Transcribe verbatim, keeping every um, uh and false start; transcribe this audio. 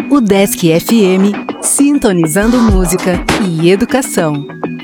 O Desk F M, sintonizando música e educação.